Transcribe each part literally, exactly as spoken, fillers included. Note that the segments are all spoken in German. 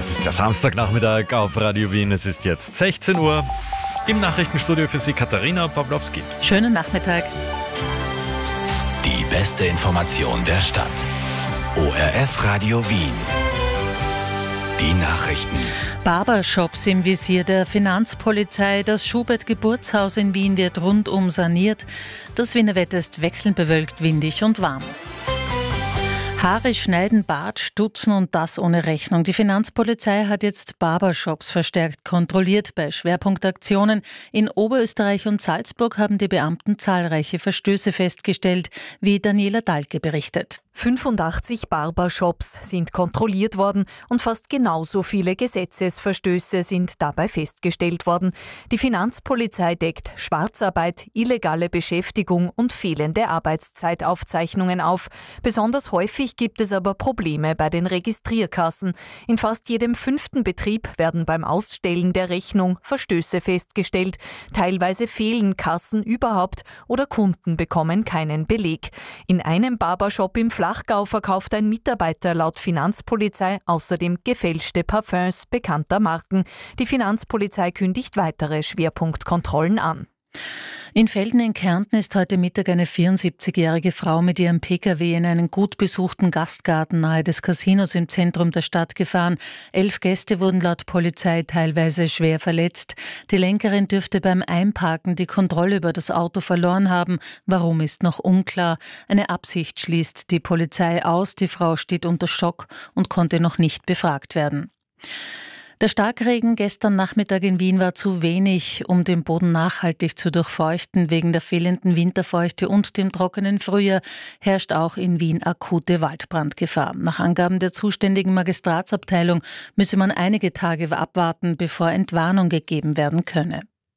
Das ist der Samstagnachmittag auf Radio Wien. Es ist jetzt sechzehn Uhr. Im Nachrichtenstudio für Sie Katharina Pawlowski. Schönen Nachmittag. Die beste Information der Stadt. O R F Radio Wien. Die Nachrichten. Barbershops im Visier der Finanzpolizei. Das Schubert-Geburtshaus in Wien wird rundum saniert. Das Wiener Wetter ist wechselnd bewölkt, windig und warm. Haare schneiden, Bart stutzen und das ohne Rechnung. Die Finanzpolizei hat jetzt Barbershops verstärkt kontrolliert. Bei Schwerpunktaktionen in Oberösterreich und Salzburg haben die Beamten zahlreiche Verstöße festgestellt, wie Daniela Dahlke berichtet. fünfundachtzig Barbershops sind kontrolliert worden und fast genauso viele Gesetzesverstöße sind dabei festgestellt worden. Die Finanzpolizei deckt Schwarzarbeit, illegale Beschäftigung und fehlende Arbeitszeitaufzeichnungen auf. Besonders häufig gibt es aber Probleme bei den Registrierkassen. In fast jedem fünften Betrieb werden beim Ausstellen der Rechnung Verstöße festgestellt. Teilweise fehlen Kassen überhaupt oder Kunden bekommen keinen Beleg. In einem Barbershop im Flachgau verkauft ein Mitarbeiter laut Finanzpolizei außerdem gefälschte Parfums bekannter Marken. Die Finanzpolizei kündigt weitere Schwerpunktkontrollen an. In Velden in Kärnten ist heute Mittag eine vierundsiebzigjährige Frau mit ihrem Pkw in einen gut besuchten Gastgarten nahe des Casinos im Zentrum der Stadt gefahren. Elf Gäste wurden laut Polizei teilweise schwer verletzt. Die Lenkerin dürfte beim Einparken die Kontrolle über das Auto verloren haben. Warum, ist noch unklar. Eine Absicht schließt die Polizei aus. Die Frau steht unter Schock und konnte noch nicht befragt werden. Der Starkregen gestern Nachmittag in Wien war zu wenig, um den Boden nachhaltig zu durchfeuchten. Wegen der fehlenden Winterfeuchte und dem trockenen Frühjahr herrscht auch in Wien akute Waldbrandgefahr. Nach Angaben der zuständigen Magistratsabteilung müsse man einige Tage abwarten, bevor Entwarnung gegeben werden könne.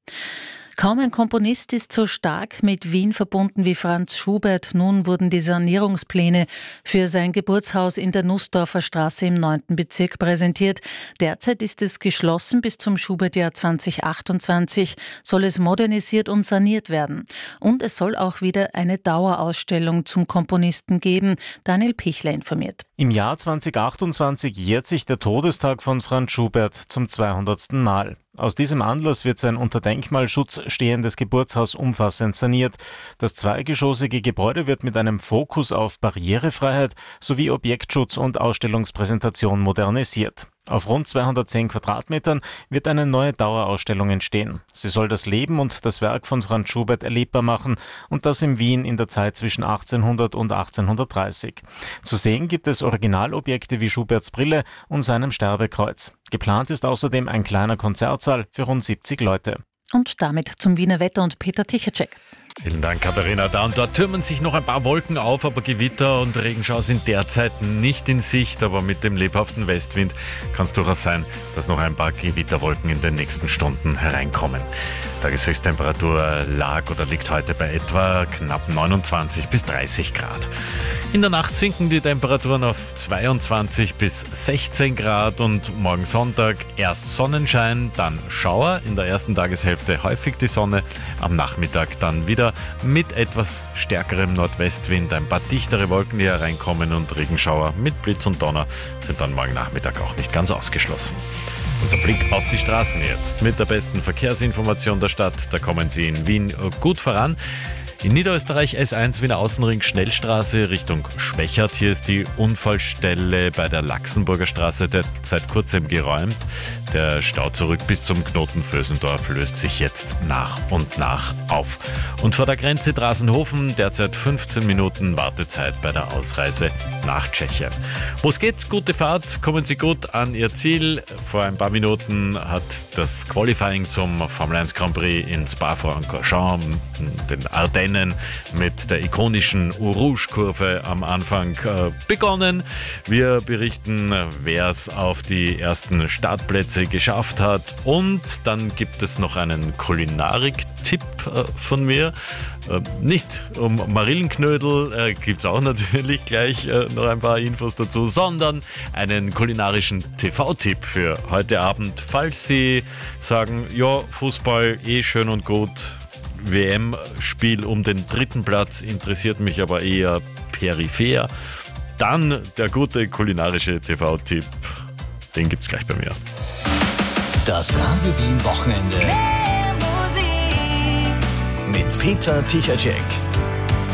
Kaum ein Komponist ist so stark mit Wien verbunden wie Franz Schubert. Nun wurden die Sanierungspläne für sein Geburtshaus in der Nussdorfer Straße im neunten Bezirk präsentiert. Derzeit ist es geschlossen. Bis zum Schubertjahr zweitausendachtundzwanzig soll es modernisiert und saniert werden. Und es soll auch wieder eine Dauerausstellung zum Komponisten geben. Daniel Pichler informiert. Im Jahr zweitausendachtundzwanzig jährt sich der Todestag von Franz Schubert zum zweihundertsten Mal. Aus diesem Anlass wird sein unter Denkmalschutz stehendes Geburtshaus umfassend saniert. Das zweigeschossige Gebäude wird mit einem Fokus auf Barrierefreiheit sowie Objektschutz und Ausstellungspräsentation modernisiert. Auf rund zweihundertzehn Quadratmetern wird eine neue Dauerausstellung entstehen. Sie soll das Leben und das Werk von Franz Schubert erlebbar machen und das in Wien in der Zeit zwischen achtzehnhundert und achtzehnhundertdreißig. Zu sehen gibt es Originalobjekte wie Schuberts Brille und seinem Sterbekreuz. Geplant ist außerdem ein kleiner Konzertsaal für rund siebzig Leute. Und damit zum Wiener Wetter und Peter Tichacek. Vielen Dank, Katharina. Da und dort türmen sich noch ein paar Wolken auf, aber Gewitter und Regenschauer sind derzeit nicht in Sicht. Aber mit dem lebhaften Westwind kann es durchaus sein, dass noch ein paar Gewitterwolken in den nächsten Stunden hereinkommen. Tageshöchsttemperatur lag oder liegt heute bei etwa knapp neunundzwanzig bis dreißig Grad. In der Nacht sinken die Temperaturen auf zweiundzwanzig bis sechzehn Grad und morgen Sonntag erst Sonnenschein, dann Schauer. In der ersten Tageshälfte häufig die Sonne, am Nachmittag dann wieder mit etwas stärkerem Nordwestwind, ein paar dichtere Wolken, die hereinkommen und Regenschauer mit Blitz und Donner sind dann morgen Nachmittag auch nicht ganz ausgeschlossen. Unser Blick auf die Straßen jetzt mit der besten Verkehrsinformation der Stadt. Da kommen Sie in Wien gut voran. In Niederösterreich S eins Wiener Außenring Schnellstraße Richtung Schwächert. Hier ist die Unfallstelle bei der Laxenburger Straße seit kurzem geräumt. Der Stau zurück bis zum Knoten Vösendorf löst sich jetzt nach und nach auf. Und vor der Grenze Drasenhofen derzeit fünfzehn Minuten Wartezeit bei der Ausreise nach Tschechien. Wo es geht, gute Fahrt, kommen Sie gut an Ihr Ziel. Vor ein paar Minuten hat das Qualifying zum Formel eins Grand Prix in Spa-Francorchamps, den Ardennen, mit der ikonischen Eau Rouge-Kurve am Anfang äh, begonnen. Wir berichten, wer es auf die ersten Startplätze geschafft hat. Und dann gibt es noch einen Kulinarik-Tipp äh, von mir. Äh, nicht um Marillenknödel, äh, gibt es auch natürlich gleich äh, noch ein paar Infos dazu, sondern einen kulinarischen T V-Tipp für heute Abend. Falls Sie sagen, ja, Fußball eh schön und gut, W M-Spiel um den dritten Platz interessiert mich aber eher peripher, dann der gute kulinarische T V-Tipp. Den gibt's gleich bei mir. Das Radio Wien Wochenende mit Peter Tichacek.